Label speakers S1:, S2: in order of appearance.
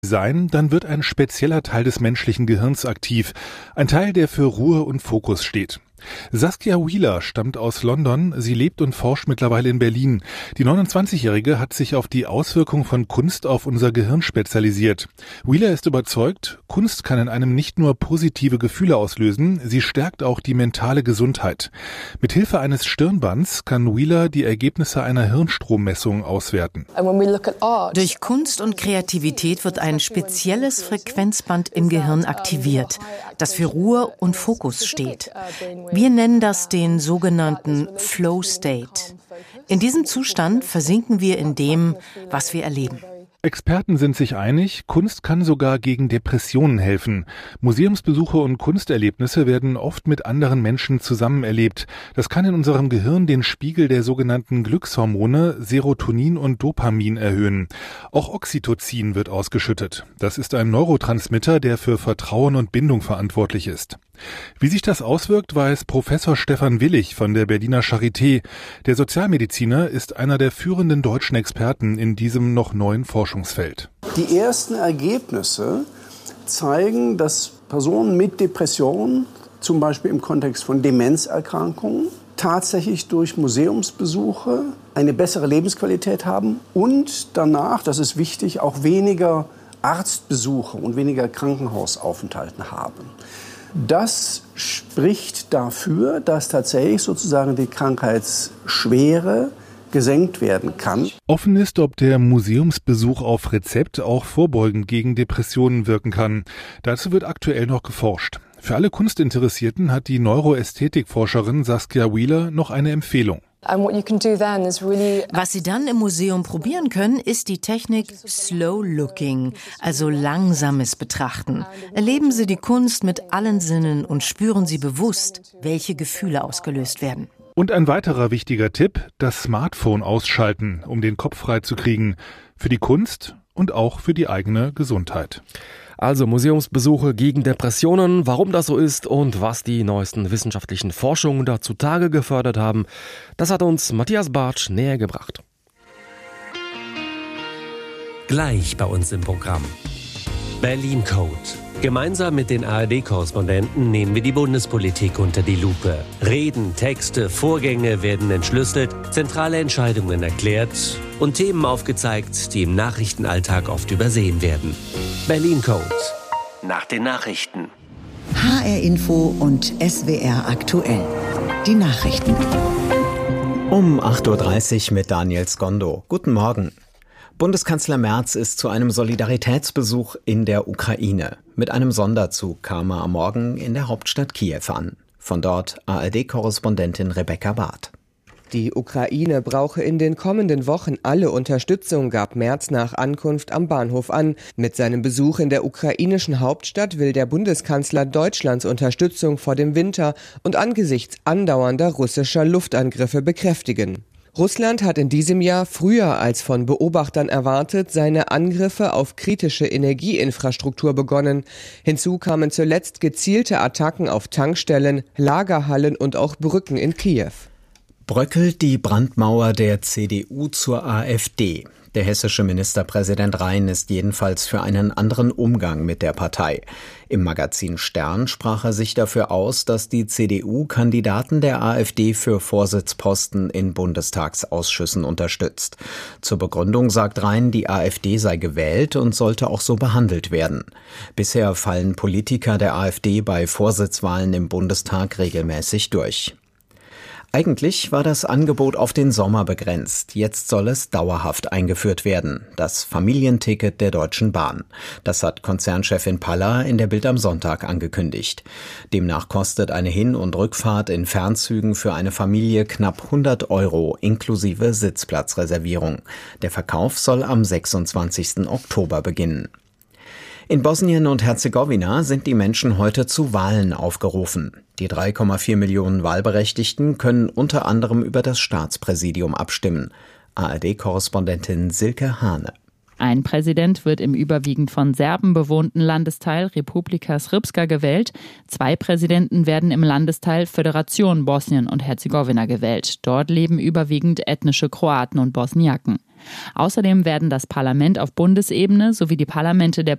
S1: sein, dann wird ein spezieller Teil des menschlichen Gehirns aktiv. Ein Teil, der für Ruhe und Fokus steht. Saskia Wheeler stammt aus London. Sie lebt und forscht mittlerweile in Berlin. Die 29-Jährige hat sich auf die Auswirkung von Kunst auf unser Gehirn spezialisiert. Wheeler ist überzeugt, Kunst kann in einem nicht nur positive Gefühle auslösen, sie stärkt auch die mentale Gesundheit. Mithilfe eines Stirnbands kann Wheeler die Ergebnisse einer Hirnstrommessung auswerten.
S2: Durch Kunst und Kreativität wird ein spezielles Frequenzband im Gehirn aktiviert, das für Ruhe und Fokus steht. Wir nennen das den sogenannten Flow State. In diesem Zustand versinken wir in dem, was wir erleben.
S1: Experten sind sich einig, Kunst kann sogar gegen Depressionen helfen. Museumsbesuche und Kunsterlebnisse werden oft mit anderen Menschen zusammen erlebt. Das kann in unserem Gehirn den Spiegel der sogenannten Glückshormone Serotonin und Dopamin erhöhen. Auch Oxytocin wird ausgeschüttet. Das ist ein Neurotransmitter, der für Vertrauen und Bindung verantwortlich ist. Wie sich das auswirkt, weiß Professor Stefan Willig von der Berliner Charité. Der Sozialmediziner ist einer der führenden deutschen Experten in diesem noch neuen Forschungsfeld.
S3: Die ersten Ergebnisse zeigen, dass Personen mit Depressionen, zum Beispiel im Kontext von Demenzerkrankungen, tatsächlich durch Museumsbesuche eine bessere Lebensqualität haben und danach, das ist wichtig, auch weniger Arztbesuche und weniger Krankenhausaufenthalte haben. Das spricht dafür, dass tatsächlich sozusagen die Krankheitsschwere gesenkt werden kann.
S1: Offen ist, ob der Museumsbesuch auf Rezept auch vorbeugend gegen Depressionen wirken kann. Dazu wird aktuell noch geforscht. Für alle Kunstinteressierten hat die Neuroästhetikforscherin Saskia Wheeler noch eine Empfehlung.
S2: Was Sie dann im Museum probieren können, ist die Technik Slow Looking, also langsames Betrachten. Erleben Sie die Kunst mit allen Sinnen und spüren Sie bewusst, welche Gefühle ausgelöst werden.
S1: Und ein weiterer wichtiger Tipp, das Smartphone ausschalten, um den Kopf frei zu kriegen. Für die Kunst und auch für die eigene Gesundheit.
S4: Also Museumsbesuche gegen Depressionen, warum das so ist und was die neuesten wissenschaftlichen Forschungen da zutage gefördert haben, das hat uns Matthias Bartsch näher gebracht.
S5: Gleich bei uns im Programm. Berlin Code. Gemeinsam mit den ARD-Korrespondenten nehmen wir die Bundespolitik unter die Lupe. Reden, Texte, Vorgänge werden entschlüsselt, zentrale Entscheidungen erklärt und Themen aufgezeigt, die im Nachrichtenalltag oft übersehen werden. Berlin Code. Nach den Nachrichten.
S6: HR Info und SWR aktuell. Die Nachrichten.
S7: Um 8.30 Uhr mit Daniel Skondo. Guten Morgen. Bundeskanzler Merz ist zu einem Solidaritätsbesuch in der Ukraine. Mit einem Sonderzug kam er am Morgen in der Hauptstadt Kiew an. Von dort ARD-Korrespondentin Rebecca Barth.
S8: Die Ukraine brauche in den kommenden Wochen alle Unterstützung, gab Merz nach Ankunft am Bahnhof an. Mit seinem Besuch in der ukrainischen Hauptstadt will der Bundeskanzler Deutschlands Unterstützung vor dem Winter und angesichts andauernder russischer Luftangriffe bekräftigen. Russland hat in diesem Jahr früher als von Beobachtern erwartet seine Angriffe auf kritische Energieinfrastruktur begonnen. Hinzu kamen zuletzt gezielte Attacken auf Tankstellen, Lagerhallen und auch Brücken in Kiew.
S7: Bröckelt die Brandmauer der CDU zur AfD. Der hessische Ministerpräsident Rhein ist jedenfalls für einen anderen Umgang mit der Partei. Im Magazin Stern sprach er sich dafür aus, dass die CDU Kandidaten der AfD für Vorsitzposten in Bundestagsausschüssen unterstützt. Zur Begründung sagt Rhein, die AfD sei gewählt und sollte auch so behandelt werden. Bisher fallen Politiker der AfD bei Vorsitzwahlen im Bundestag regelmäßig durch. Eigentlich war das Angebot auf den Sommer begrenzt. Jetzt soll es dauerhaft eingeführt werden. Das Familienticket der Deutschen Bahn. Das hat Konzernchefin Paller in der Bild am Sonntag angekündigt. Demnach kostet eine Hin- und Rückfahrt in Fernzügen für eine Familie knapp 100 € inklusive Sitzplatzreservierung. Der Verkauf soll am 26. Oktober beginnen. In Bosnien und Herzegowina sind die Menschen heute zu Wahlen aufgerufen. Die 3,4 Millionen Wahlberechtigten können unter anderem über das Staatspräsidium abstimmen. ARD-Korrespondentin Silke Hane.
S9: Ein Präsident wird im überwiegend von Serben bewohnten Landesteil Republika Srpska gewählt. 2 Präsidenten werden im Landesteil Föderation Bosnien und Herzegowina gewählt. Dort leben überwiegend ethnische Kroaten und Bosniaken. Außerdem werden das Parlament auf Bundesebene sowie die Parlamente der